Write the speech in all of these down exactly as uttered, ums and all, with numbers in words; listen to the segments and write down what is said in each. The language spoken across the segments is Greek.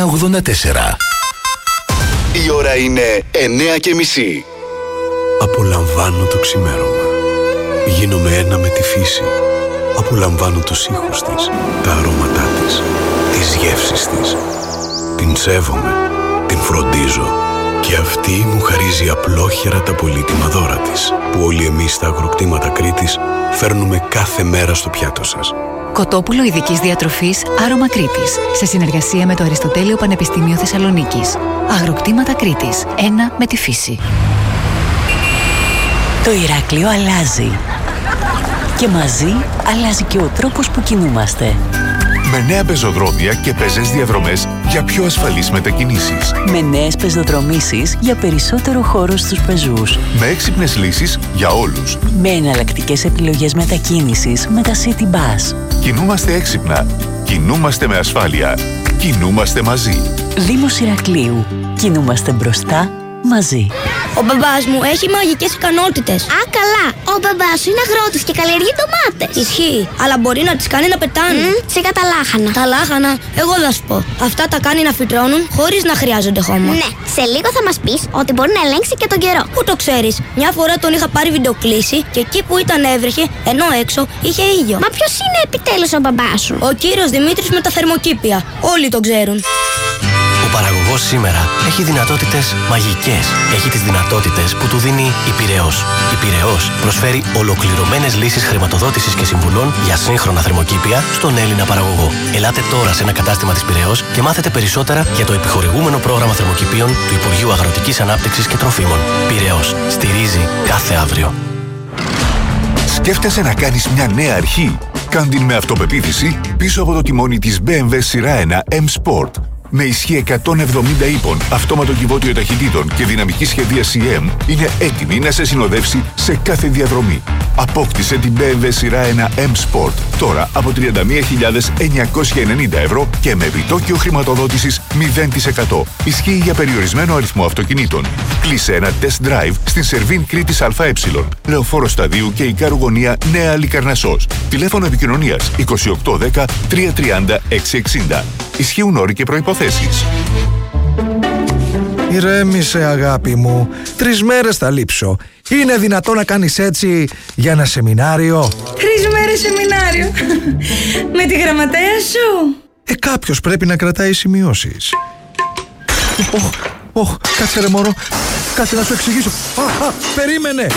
ογδόντα τέσσερα. Η ώρα είναι εννέα και μισή. Απολαμβάνω το ξημέρωμα. Γίνομαι ένα με τη φύση. Απολαμβάνω τους ήχους της, τα αρώματά της, τις γεύσεις της. Την σέβομαι, την φροντίζω και αυτή μου χαρίζει απλόχερα τα πολύτιμα δώρα της, που όλοι εμείς στα αγροκτήματα Κρήτης φέρνουμε κάθε μέρα στο πιάτο σας. Κοτόπουλο ειδικής διατροφής Άρωμα Κρήτης, σε συνεργασία με το Αριστοτέλειο Πανεπιστήμιο Θεσσαλονίκης. Αγροκτήματα Κρήτης, ένα με τη φύση. Το Ηράκλειο αλλάζει. Και μαζί αλλάζει και ο τρόπος που κινούμαστε. Με νέα πεζοδρόμια και πεζές διαδρομές για πιο ασφαλείς μετακινήσεις. Με νέες πεζοδρομήσεις για περισσότερο χώρο στους πεζούς. Με έξυπνες λύσεις για όλους. Με εναλλακτικές επιλογές μετακίνησης με τα City Bus. Κινούμαστε έξυπνα. Κινούμαστε με ασφάλεια. Κινούμαστε μαζί. Δήμος Ηρακλείου. Κινούμαστε μπροστά μαζί. Ο μπαμπάς μου έχει μαγικές ικανότητες. Α, καλά. Ο μπαμπάς σου είναι αγρότης και καλλιεργεί ντομάτες. Ισχύει, αλλά μπορεί να τις κάνει να πετάνε. Mm, σιγά τα λάχανα. Τα λάχανα, εγώ θα σου πω. Αυτά τα κάνει να φυτρώνουν χωρίς να χρειάζονται χώμα. Ναι, σε λίγο θα μας πεις ότι μπορεί να ελέγξει και τον καιρό. Πού το ξέρεις? Μια φορά τον είχα πάρει βιντεοκλήση και εκεί που ήταν έβρεχε, ενώ έξω είχε ήλιο. Μα ποιος είναι επιτέλους ο μπαμπάς σου? Ο κύριος Δημήτρης με τα θερμοκήπια. Όλοι τον ξέρουν. Ο παραγωγός σήμερα έχει δυνατότητες μαγικές. Έχει τις δυνατότητες που του δίνει η Πειραιώς. Η Πειραιώς προσφέρει ολοκληρωμένες λύσεις χρηματοδότησης και συμβουλών για σύγχρονα θερμοκήπια στον Έλληνα παραγωγό. Ελάτε τώρα σε ένα κατάστημα της Πειραιώς και μάθετε περισσότερα για το επιχορηγούμενο πρόγραμμα θερμοκηπίων του Υπουργείου Αγροτικής Ανάπτυξης και Τροφίμων. Πειραιώς. Στηρίζει κάθε αύριο. Σκέφτεσαι να κάνεις μια νέα αρχή? Κάν την με αυτοπεποίθηση πίσω από το τιμόνι της μπι εμ ντάμπλιου σειρά ένα M Sport. Με ισχύ εκατόν εβδομήντα ύπων, αυτόματο κυβότιο ταχυτήτων και δυναμική σχεδίαση εμ, είναι έτοιμη να σε συνοδεύσει σε κάθε διαδρομή. Απόκτησε την μπι εμ ντάμπλιου σειρά ένα M Sport τώρα από τριάντα μία χιλιάδες εννιακόσια ενενήντα ευρώ και με επιτόκιο χρηματοδότησης μηδέν τοις εκατό. Ισχύει για περιορισμένο αριθμό αυτοκινήτων. Κλείσε ένα test drive στην Σερβίν Κρήτης ΑΕ, Λεωφόρο Σταδίου και Ικάρου Γωνία Νέα Αλικαρνασσός. Τηλέφωνο επικοινωνίας είκοσι οκτώ δέκα τριακόσια τριάντα εξακόσια εξήντα. Ισχύουν όροι και προϋποθέσεις. Ηρέμησε, αγάπη μου. Τρεις μέρες θα λείψω. Είναι δυνατό να κάνεις έτσι για ένα σεμινάριο? Τρεις μέρες σεμινάριο. Με τη γραμματέα σου? Ε, κάποιος πρέπει να κρατάει σημειώσεις. Ωχ, ωχ, κάτσε ρε μωρό. Κάτσε να σου εξηγήσω. Α, α, περίμενε.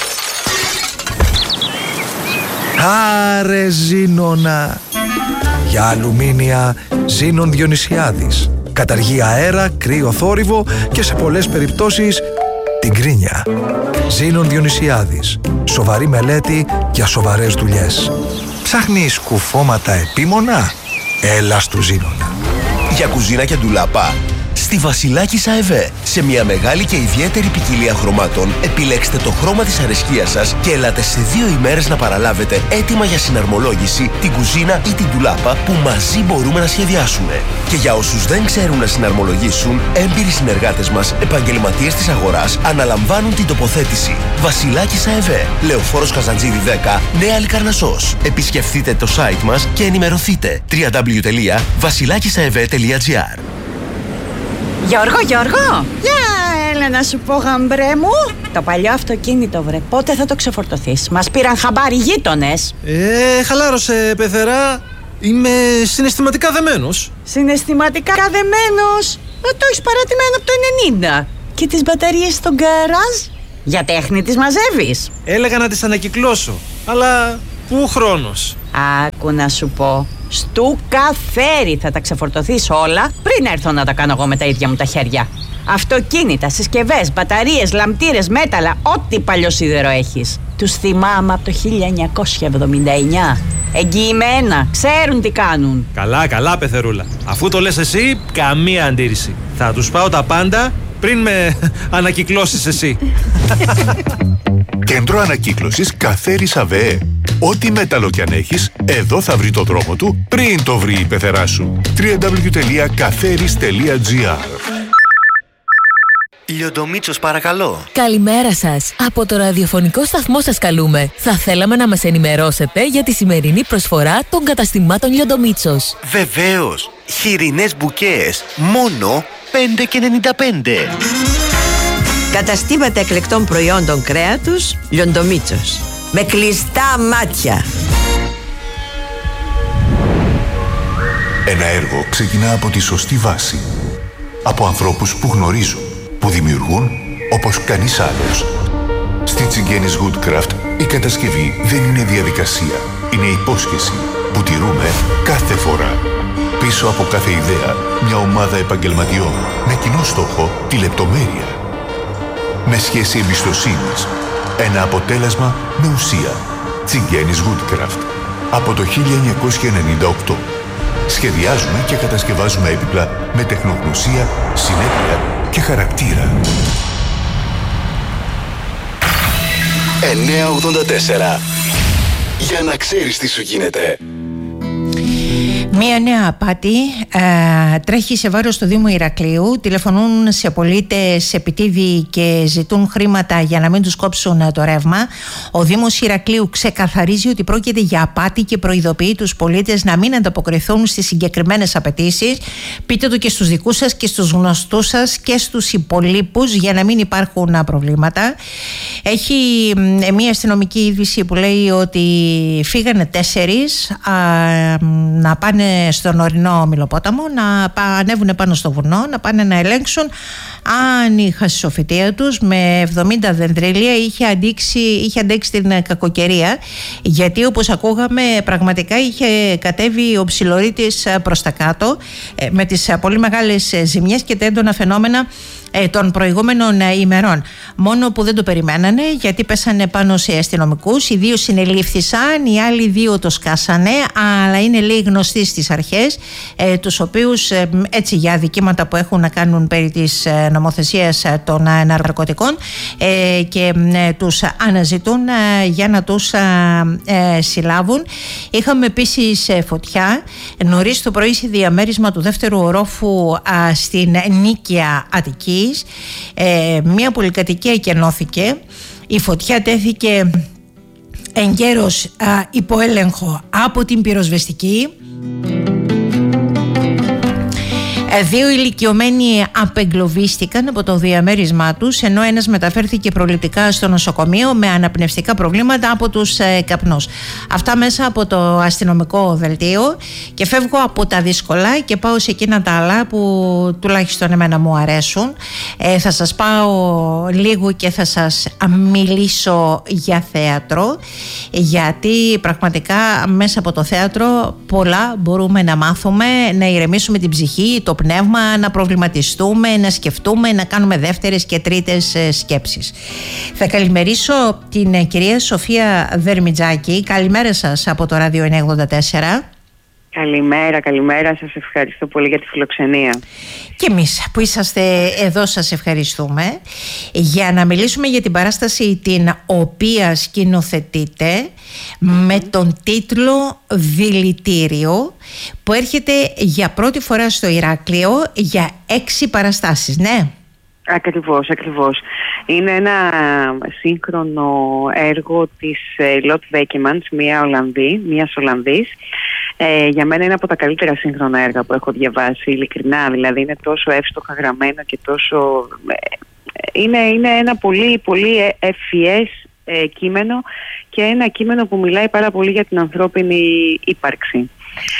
Άρε Ζήνονα. Για αλουμίνια Ζήνων Διονυσιάδης. Καταργεί αέρα, κρύο θόρυβο και σε πολλές περιπτώσεις την κρίνια. Ζήνων Διονυσιάδης. Σοβαρή μελέτη για σοβαρές δουλειές. Ψάχνεις κουφώματα επίμονα? Έλα στου Ζήνονα. Για κουζίνα και ντουλάπα, στη Βασιλάκης ΑΕΒ. Σε μια μεγάλη και ιδιαίτερη ποικιλία χρωμάτων, επιλέξτε το χρώμα της αρεσκίας σας και ελάτε σε δύο ημέρες να παραλάβετε έτοιμα για συναρμολόγηση την κουζίνα ή την ντουλάπα που μαζί μπορούμε να σχεδιάσουμε. Και για όσους δεν ξέρουν να συναρμολογήσουν, έμπειροι συνεργάτες μας, επαγγελματίες της αγοράς, αναλαμβάνουν την τοποθέτηση. Βασιλάκης ΑΕΒ, Λεωφόρος Καζαντζίδη δέκα, Νέα Αλικαρνασσός. Επισκεφτείτε το site μας και ενημερωθείτε. double-u double-u double-u τελεία βασιλάκισαεβ τελεία τζι άρ. Γιώργο, Γιώργο! Για έλα να σου πω, γαμπρέ μου. Το παλιό αυτοκίνητο, βρε, πότε θα το ξεφορτωθείς? Μας πήραν χαμπάρι γείτονες. Ε, χαλάρωσε, πεθερά. Είμαι συναισθηματικά δεμένος. Συναισθηματικά δεμένος? Ε, το έχεις παρατημένο από το ενενήντα. Και τις μπαταρίες στο γκαράζ? Για τέχνη τις μαζεύεις? Έλεγα να τις ανακυκλώσω, αλλά πού χρόνος? Άκου να σου πω. Στου καφέρι θα τα ξεφορτωθείς όλα πριν έρθω να τα κάνω εγώ με τα ίδια μου τα χέρια. Αυτοκίνητα, συσκευές, μπαταρίες, λαμπτήρες, μέταλλα, ό,τι παλιό σίδερο έχεις. Τους θυμάμαι από το χίλια εννιακόσια εβδομήντα εννιά. Εγγυημένα, ξέρουν τι κάνουν. Καλά, καλά, πεθερούλα. Αφού το λες εσύ, καμία αντίρρηση. Θα τους πάω τα πάντα πριν με ανακυκλώσεις εσύ. Κέντρο Ανακύκλωσης Καφέρης ΑΒΕ. Ό,τι μέταλλο κι αν έχεις, εδώ θα βρει το δρόμο του πριν το βρει η πεθερά σου. double-u double-u double-u τελεία καφέρης τελεία τζι άρ. Λιοντομίτσος, παρακαλώ. Καλημέρα σας. Από το ραδιοφωνικό σταθμό σας καλούμε. Θα θέλαμε να μας ενημερώσετε για τη σημερινή προσφορά των καταστημάτων Λιοντομίτσος. Βεβαίως. Χοιρινές μπουκές. Μόνο πέντε και ενενήντα πέντε. Καταστήματα εκλεκτών προϊόντων κρέατος Λιοντομίτσος. Με κλειστά μάτια. Ένα έργο ξεκινά από τη σωστή βάση. Από ανθρώπους που γνωρίζουν, που δημιουργούν όπως κανείς άλλος. Στη Τσιγκένης Woodcraft η κατασκευή δεν είναι διαδικασία. Είναι υπόσχεση που τηρούμε κάθε φορά. Πίσω από κάθε ιδέα, μια ομάδα επαγγελματιών με κοινό στόχο τη λεπτομέρεια. Με σχέση εμπιστοσύνης. Ένα αποτέλεσμα με ουσία. Τσιγκένης Woodcraft. Από το χίλια εννιακόσια ενενήντα οκτώ. Σχεδιάζουμε και κατασκευάζουμε έπιπλα με τεχνογνωσία, συνέπεια και χαρακτήρα. εννιακόσια ογδόντα τέσσερα. Για να ξέρεις τι σου γίνεται. Μία νέα απάτη ε, τρέχει σε βάρος του Δήμου Ηρακλείου. Τηλεφωνούν σε πολίτες επιτίβοι και ζητούν χρήματα για να μην τους κόψουν το ρεύμα. Ο Δήμος Ηρακλείου ξεκαθαρίζει ότι πρόκειται για απάτη και προειδοποιεί τους πολίτες να μην ανταποκριθούν στις συγκεκριμένες απαιτήσεις. Πείτε το και στους δικούς σας και στους γνωστούς σας και στους υπολείπους για να μην υπάρχουν προβλήματα. Έχει μία αστυνομική είδηση που λέει ότι φύγανε τέσσερις α, να πάνε στον ορεινό Μιλοπόταμο, να ανέβουν πάνω στο βουνό, να πάνε να ελέγξουν αν η χασισοφυτεία τους με εβδομήντα δεντρίλια είχε, αντίξει, είχε αντέξει την κακοκαιρία, γιατί όπως ακούγαμε πραγματικά είχε κατέβει ο ψιλορίτης προς τα κάτω με τις πολύ μεγάλες ζημιές και τα έντονα φαινόμενα των προηγούμενων ημερών. Μόνο που δεν το περιμένανε, γιατί πέσανε πάνω σε αστυνομικούς. Οι δύο συνελήφθησαν, οι άλλοι δύο το σκάσανε, αλλά είναι λέει γνωστοί στις αρχές, ε, τους οποίους ε, έτσι για αδικήματα που έχουν να κάνουν περί της ε, νομοθεσίας ε, των ε, ναρκωτικών ε, και ε, τους αναζητούν ε, για να τους ε, ε, συλλάβουν. Είχαμε επίσης ε, φωτιά νωρίς το πρωί σε διαμέρισμα του δεύτερου ορόφου ε, στην Νίκαια Αττική. Ε, μία πολυκατοικία εκενώθηκε. Η φωτιά τέθηκε εγκαίρως α, υπό έλεγχο από την πυροσβεστική. Δύο ηλικιωμένοι απεγκλωβίστηκαν από το διαμέρισμά τους, ενώ ένας μεταφέρθηκε προληπτικά στο νοσοκομείο με αναπνευστικά προβλήματα από τους ε, καπνούς. Αυτά μέσα από το αστυνομικό δελτίο, και φεύγω από τα δύσκολα και πάω σε εκείνα τα άλλα που τουλάχιστον εμένα μου αρέσουν. Ε, θα σας πάω λίγο και θα σας μιλήσω για θέατρο, γιατί πραγματικά μέσα από το θέατρο πολλά μπορούμε να μάθουμε, να ηρεμήσουμε την ψυχή, το πνεύμα, να προβληματιστούμε, να σκεφτούμε, να κάνουμε δεύτερες και τρίτες σκέψεις. Θα καλημερίσω την κυρία Σοφία Δερμιτζάκη. Καλημέρα σας από το Ράδιο εννιακόσια ογδόντα τέσσερα. Καλημέρα, καλημέρα. Σας ευχαριστώ πολύ για τη φιλοξενία. Και εμείς που είσαστε εδώ σας ευχαριστούμε, για να μιλήσουμε για την παράσταση την οποία σκηνοθετείτε με τον τίτλο Δηλητήριο, που έρχεται για πρώτη φορά στο Ηράκλειο για έξι παραστάσεις, ναι? Ακριβώς, ακριβώς. Είναι ένα σύγχρονο έργο της Λοτ Βέκεμαντς, μια Ολλανδή, μιας Ολλανδής. Ε, για μένα είναι από τα καλύτερα σύγχρονα έργα που έχω διαβάσει, ειλικρινά. Δηλαδή είναι τόσο εύστοχα γραμμένο και τόσο... Είναι, είναι ένα πολύ, πολύ ευφυές ε, κείμενο, και ένα κείμενο που μιλάει πάρα πολύ για την ανθρώπινη ύπαρξη.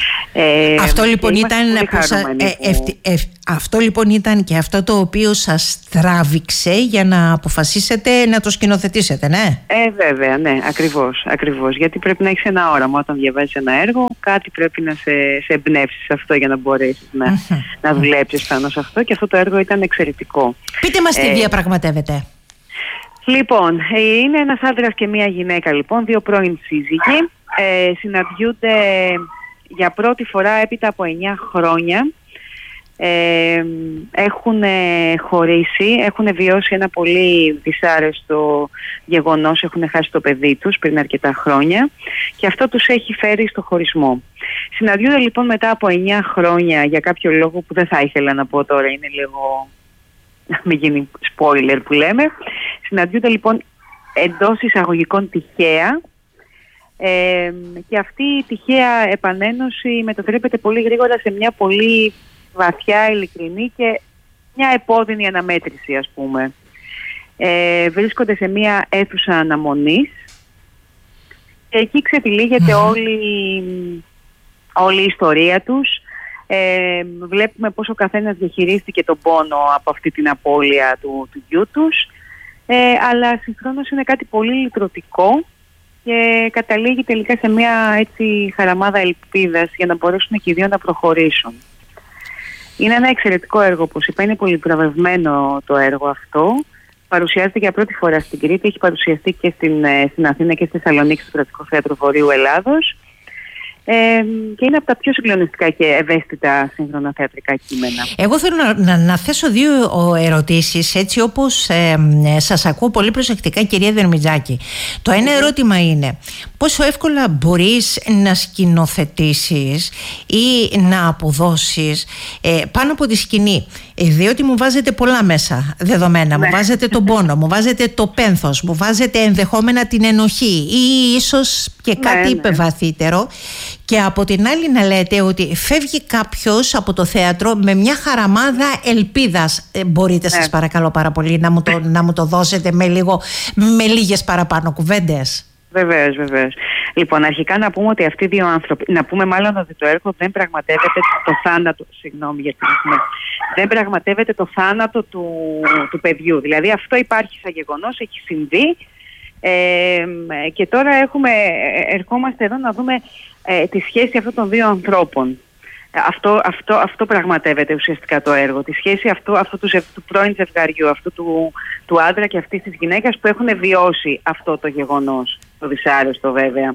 Ε, αυτό, λοιπόν ήταν που σα... ε, ε, ε, ε, αυτό λοιπόν ήταν και αυτό το οποίο σας τράβηξε για να αποφασίσετε να το σκηνοθετήσετε, ναι? Ε, βέβαια, ναι, ακριβώς, ακριβώς. Γιατί πρέπει να έχεις ένα όραμα όταν διαβάζεις ένα έργο, κάτι πρέπει να σε, σε εμπνεύσει σε αυτό για να μπορέσεις να, mm-hmm. να δουλέψεις πάνω σε αυτό, και αυτό το έργο ήταν εξαιρετικό. Πείτε μας τι ε, διαπραγματεύετε. Λοιπόν, είναι ένας άντρας και μία γυναίκα, λοιπόν, δύο πρώην σύζυγοι, ε, συναντιούνται για πρώτη φορά έπειτα από εννιά χρόνια. Ε, έχουν χωρίσει, έχουν βιώσει ένα πολύ δυσάρεστο γεγονός, έχουν χάσει το παιδί τους πριν αρκετά χρόνια, και αυτό τους έχει φέρει στο χωρισμό. Συναντιούνται λοιπόν μετά από εννιά χρόνια για κάποιο λόγο που δεν θα ήθελα να πω τώρα, είναι λίγο να μην γίνει spoiler που λέμε. Συναντιούνται λοιπόν εντός εισαγωγικών τυχαία, ε, και αυτή η τυχαία επανένωση μετατρέπεται πολύ γρήγορα σε μια πολύ βαθιά, ειλικρινή και μια επώδυνη αναμέτρηση, ας πούμε. Ε, βρίσκονται σε μια αίθουσα αναμονής και εκεί ξετυλίγεται mm. όλη, όλη η ιστορία τους. Ε, βλέπουμε πώς ο καθένας διαχειρίστηκε τον πόνο από αυτή την απώλεια του, του γιού τους, ε, αλλά συγχρόνως είναι κάτι πολύ λυτρωτικό και καταλήγει τελικά σε μια έτσι χαραμάδα ελπίδας για να μπορέσουν και οι δύο να προχωρήσουν. Είναι ένα εξαιρετικό έργο, όπως είπα, είναι πολύ βραβευμένο το έργο αυτό. Παρουσιάζεται για πρώτη φορά στην Κρήτη, έχει παρουσιαστεί και στην, στην Αθήνα και στη Θεσσαλονίκη στο Κρατικό Θέατρο Βορείου Ελλάδος. Ε, και είναι από τα πιο συγκλονιστικά και ευαίσθητα σύγχρονα θεατρικά κείμενα. Εγώ θέλω να, να, να θέσω δύο ερωτήσεις, έτσι όπως ε, σας ακούω πολύ προσεκτικά, κυρία Δερμιτζάκη. Το ένα mm-hmm. ερώτημα είναι πόσο εύκολα μπορείς να σκηνοθετήσεις ή να αποδώσεις ε, πάνω από τη σκηνή, ε, διότι μου βάζετε πολλά μέσα δεδομένα, μου βάζετε τον πόνο, μου βάζετε το πένθος, μου βάζετε ενδεχόμενα την ενοχή ή ίσως και κάτι ναι, ναι. βαθύτερο. Και από την άλλη να λέτε ότι φεύγει κάποιος από το θέατρο με μια χαραμάδα ελπίδας. Ε, μπορείτε ναι. σας παρακαλώ πάρα πολύ να μου το, να μου το δώσετε με, λίγο, με λίγες παραπάνω κουβέντες? Βεβαίως, βεβαίως. Λοιπόν, αρχικά να πούμε ότι αυτοί οι δύο άνθρωποι, να πούμε μάλλον ότι το έργο δεν πραγματεύεται το θάνατο, συγγνώμη γιατί δεν πραγματεύεται το θάνατο του, του παιδιού. Δηλαδή αυτό υπάρχει σαν γεγονός, έχει συμβεί. Ε, και τώρα έχουμε, ερχόμαστε εδώ να δούμε ε, τη σχέση αυτών των δύο ανθρώπων. Αυτό, αυτό, αυτό πραγματεύεται ουσιαστικά το έργο. Τη σχέση αυτού, αυτού του, του πρώην ζευγαριού, αυτού του, του άντρα και αυτής της γυναίκας που έχουν βιώσει αυτό το γεγονός, το δυσάρεστο βέβαια.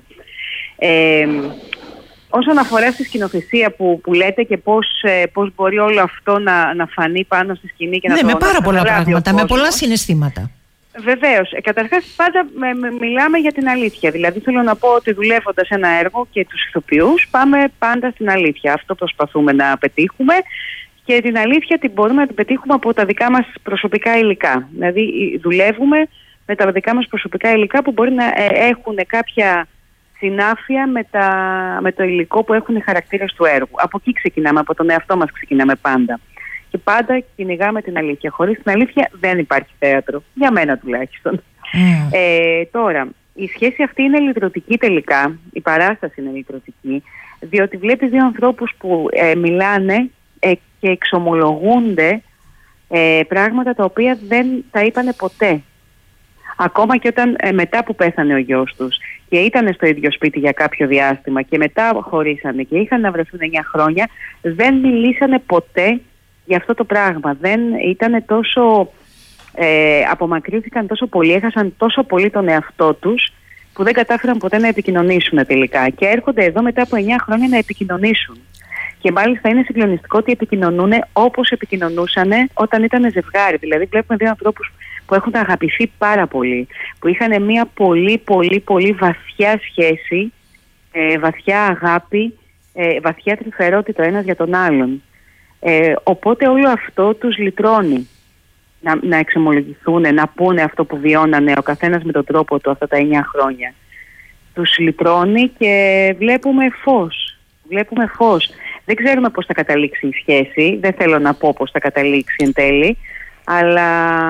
Ε, όσον αφορά στη σκηνοθεσία που, που λέτε και πώς, ε, πώς μπορεί όλο αυτό να, να φανεί πάνω στη σκηνή και να ναι, το με πάρα πολλά πράγματα, με πολλά κόσμος. συναισθήματα. Βεβαίως. Ε, καταρχάς πάντα με, με, μιλάμε για την αλήθεια. Δηλαδή θέλω να πω ότι δουλεύοντας ένα έργο και τους ηθοποιούς πάμε πάντα στην αλήθεια. Αυτό προσπαθούμε να πετύχουμε και την αλήθεια την μπορούμε να την πετύχουμε από τα δικά μας προσωπικά υλικά. Δηλαδή δουλεύουμε με τα δικά μας προσωπικά υλικά που μπορεί να ε, έχουν κάποια συνάφεια με, τα, με το υλικό που έχουν οι χαρακτήρες του έργου. Από εκεί ξεκινάμε, από τον εαυτό μας ξεκινάμε πάντα. Και πάντα κυνηγάμε την αλήθεια. Χωρίς την αλήθεια δεν υπάρχει θέατρο. Για μένα τουλάχιστον. Mm. Ε, τώρα, η σχέση αυτή είναι λυτρωτική τελικά. Η παράσταση είναι λυτρωτική. Διότι βλέπεις δύο ανθρώπους που ε, μιλάνε ε, και εξομολογούνται ε, πράγματα τα οποία δεν τα είπανε ποτέ. Ακόμα και όταν ε, μετά που πέθανε ο γιος τους και ήταν στο ίδιο σπίτι για κάποιο διάστημα και μετά χωρίσανε και είχαν να βρεθούν εννιά χρόνια, δεν μιλήσανε ποτέ για αυτό το πράγμα. Δεν ήταν τόσο, ε, απομακρύνθηκαν τόσο πολύ, έχασαν τόσο πολύ τον εαυτό τους που δεν κατάφεραν ποτέ να επικοινωνήσουν τελικά. Και έρχονται εδώ μετά από εννιά χρόνια να επικοινωνήσουν. Και μάλιστα είναι συγκλονιστικό ότι επικοινωνούν όπως επικοινωνούσαν όταν ήταν ζευγάρι. Δηλαδή βλέπουμε δύο ανθρώπους που έχουν αγαπηθεί πάρα πολύ, που είχαν μια πολύ πολύ πολύ βαθιά σχέση, ε, βαθιά αγάπη, ε, βαθιά τρυφερότητα ο ένας για τον άλλον. Ε, οπότε όλο αυτό τους λυτρώνει να, να εξομολογηθούν, να πούνε αυτό που βιώνανε ο καθένας με τον τρόπο του αυτά τα εννιά χρόνια. Τους λυτρώνει και βλέπουμε φως. Βλέπουμε φως. Δεν ξέρουμε πώς θα καταλήξει η σχέση, δεν θέλω να πω πώς θα καταλήξει εν τέλει, αλλά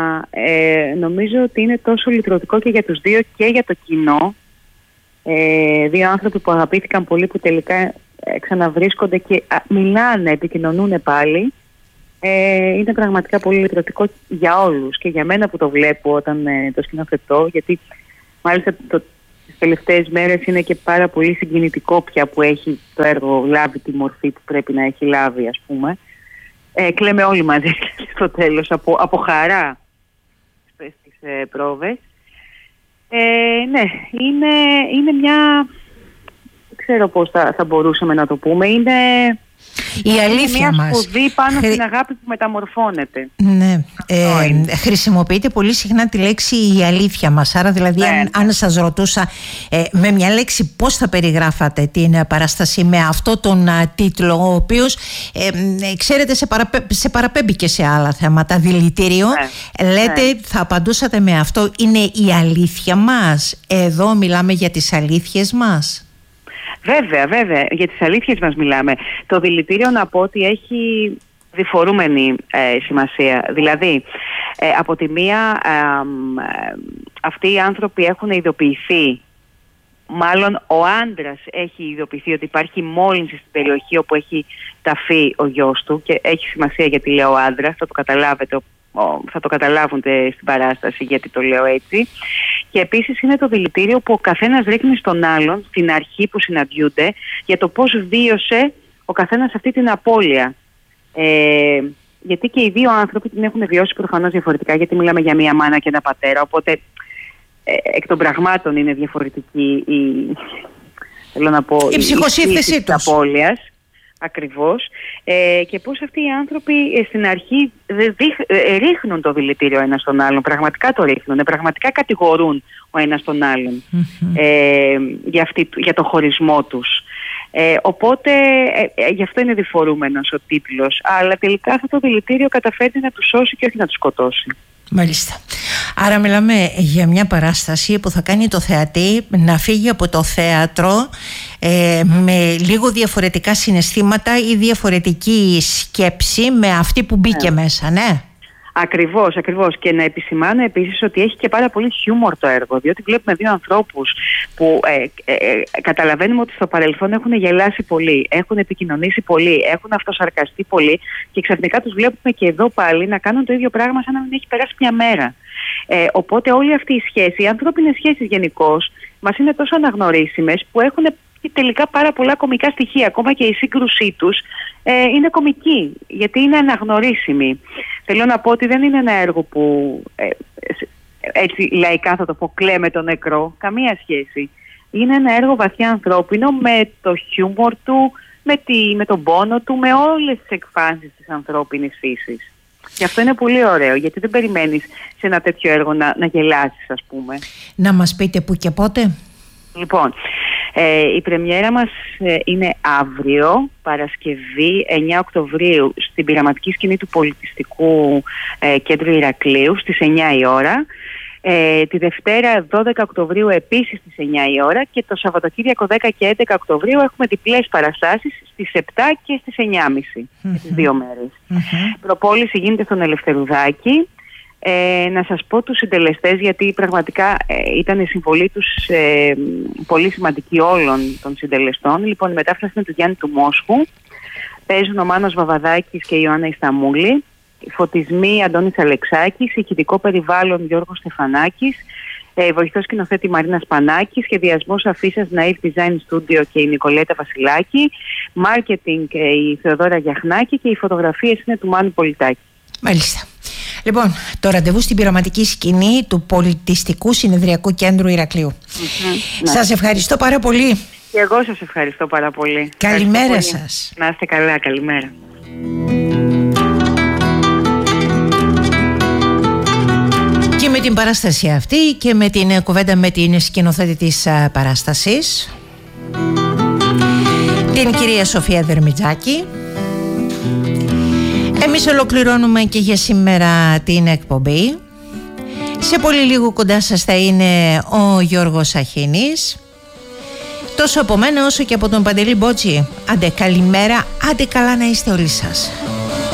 ε, νομίζω ότι είναι τόσο λυτρωτικό και για τους δύο και για το κοινό. Ε, δύο άνθρωποι που αγαπήθηκαν πολύ που τελικά ξαναβρίσκονται και α, μιλάνε, επικοινωνούν πάλι. Ε, είναι πραγματικά πολύ λυτρωτικό για όλους και για μένα που το βλέπω όταν ε, το σκηνοθετώ, γιατί μάλιστα το, τις τελευταίες μέρες είναι και πάρα πολύ συγκινητικό πια που έχει το έργο λάβει τη μορφή που πρέπει να έχει λάβει, ας πούμε. Ε, κλαίμε όλοι μαζί στο τέλος από, από χαρά στις ε, πρόβες. Ε, ναι, είναι, είναι μια... Δεν ξέρω πώς θα, θα μπορούσαμε να το πούμε. Είναι, η αλήθεια είναι μια μας. σπουδή πάνω Χρη... στην αγάπη που μεταμορφώνεται. Ναι, ναι. Ε, χρησιμοποιείτε πολύ συχνά τη λέξη η αλήθεια μας. Άρα δηλαδή ναι. αν, αν σας ρωτούσα ε, με μια λέξη πώς θα περιγράφατε την παράσταση με αυτό τον α, τίτλο, ο οποίος ε, ε, ξέρετε σε, παραπέ, σε παραπέμπει και σε άλλα θέματα, δηλητήριο, ναι. λέτε ναι. θα απαντούσατε με αυτό, είναι η αλήθεια μας. Εδώ μιλάμε για τις αλήθειες μας. Βέβαια, βέβαια, για τις αλήθειες μας μιλάμε. Το δηλητήριο, να πω ότι έχει διφορούμενη ε, σημασία. Δηλαδή, ε, από τη μία ε, ε, αυτοί οι άνθρωποι έχουν ειδοποιηθεί, μάλλον ο άντρας έχει ειδοποιηθεί ότι υπάρχει μόλυνση στην περιοχή όπου έχει ταφεί ο γιος του, και έχει σημασία γιατί λέω άντρας, θα το καταλάβετε, θα το καταλάβουν στην παράσταση γιατί το λέω έτσι. Και επίσης είναι το δηλητήριο που ο καθένας ρίχνει στον άλλον στην αρχή που συναντιούνται για το πώς βίωσε ο καθένας αυτή την απώλεια. Ε, γιατί και οι δύο άνθρωποι την έχουν βιώσει προφανώς διαφορετικά, γιατί μιλάμε για μία μάνα και ένα πατέρα, οπότε ε, εκ των πραγμάτων είναι διαφορετική η, θέλω να πω, η ψυχοσύνθεσή της απώλειας. Ακριβώς. Ε, και πώς αυτοί οι άνθρωποι ε, στην αρχή δείχ, ε, ρίχνουν το δηλητήριο ένας στον άλλον, πραγματικά το ρίχνουν, πραγματικά κατηγορούν ο ένας τον άλλον mm-hmm. ε, για, αυτή, για το χωρισμό τους. Ε, οπότε ε, ε, γι' αυτό είναι διφορούμενος ο τίτλος, αλλά τελικά αυτό το δηλητήριο καταφέρει να τους σώσει και όχι να τους σκοτώσει. Μάλιστα. Άρα μιλάμε για μια παράσταση που θα κάνει το θεατή να φύγει από το θέατρο ε, με λίγο διαφορετικά συναισθήματα ή διαφορετική σκέψη με αυτή που μπήκε ναι. μέσα, ναι. Ακριβώς, ακριβώς. Και να επισημάνω επίσης ότι έχει και πάρα πολύ χιούμορ το έργο, διότι βλέπουμε δύο ανθρώπους που ε, ε, ε, καταλαβαίνουμε ότι στο παρελθόν έχουν γελάσει πολύ, έχουν επικοινωνήσει πολύ, έχουν αυτοσαρκαστεί πολύ, και ξαφνικά τους βλέπουμε και εδώ πάλι να κάνουν το ίδιο πράγμα σαν να μην έχει περάσει μια μέρα. Ε, οπότε όλη αυτή η σχέση, οι ανθρώπινες σχέσεις γενικώς, μας είναι τόσο αναγνωρίσιμες που έχουν τελικά πάρα πολλά κωμικά στοιχεία. Ακόμα και η σύγκρουσή τους ε, είναι κωμική, γιατί είναι αναγνωρίσιμη. Θέλω να πω ότι δεν είναι ένα έργο που ε, έτσι λαϊκά θα το πω, κλαίμε το νεκρό, καμία σχέση. Είναι ένα έργο βαθιά ανθρώπινο, με το χιούμορ του, με, τη, με τον πόνο του, με όλες τις εκφάνσεις της ανθρώπινης φύσης. Και αυτό είναι πολύ ωραίο, γιατί δεν περιμένεις σε ένα τέτοιο έργο να, να γελάσεις, ας πούμε. Να μας πείτε που και πότε. Λοιπόν, ε, η πρεμιέρα μας ε, είναι αύριο, Παρασκευή εννέα Οκτωβρίου, στην πειραματική σκηνή του Πολιτιστικού ε, Κέντρου Ηρακλείου στις εννιά η ώρα. Ε, τη Δευτέρα δώδεκα Οκτωβρίου επίσης στις εννιά η ώρα, και το Σαββατοκύριακο δέκα και έντεκα Οκτωβρίου έχουμε διπλές παραστάσεις στις επτά και στις εννιά και μισή, mm-hmm. τις δύο μέρες. Mm-hmm. Προπόληση γίνεται στον Ελευθερουδάκη. Ε, να σας πω τους συντελεστές, γιατί πραγματικά ε, ήταν η συμβολή τους ε, πολύ σημαντική όλων των συντελεστών. Λοιπόν, η μετάφραση είναι του Γιάννη του Μόσχου. Παίζουν ο Μάνος Βαβαδάκης και η Ιωάννα Ισταμούλη. Φωτισμοί Αντώνης Αλεξάκης. Ηχητικό περιβάλλον Γιώργος Στεφανάκης. Ε, βοηθός σκηνοθέτη Μαρίνα Σπανάκη. Σχεδιασμός αφίσας Naive Design Studio και η Νικολέτα Βασιλάκη. Μάρκετινγκ ε, η Θεοδόρα Γιαχνάκη, και οι φωτογραφίες είναι του Μάνου Πολιτάκη. Μάλιστα. Λοιπόν, το ραντεβού στην πειραματική σκηνή του Πολιτιστικού Συνεδριακού Κέντρου Ηρακλείου. Mm-hmm, ναι. Σας ευχαριστώ πάρα πολύ. Και εγώ σας ευχαριστώ πάρα πολύ. Καλημέρα πολύ. Σας. Να είστε καλά, καλημέρα. Και με την παράσταση αυτή και με την κουβέντα με την σκηνοθέτη της παράστασης, την κυρία Σοφία Δερμιτζάκη, εμείς ολοκληρώνουμε και για σήμερα την εκπομπή. Σε πολύ λίγο κοντά σας θα είναι ο Γιώργος Αχίνης. Τόσο από μένα όσο και από τον Παντελή Μπότση. Άντε καλημέρα, άντε καλά να είστε όλοι σας.